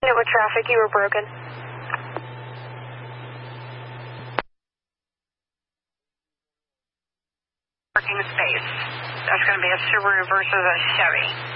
With traffic, you were broken. Parking space. That's going to be a Subaru versus a Chevy.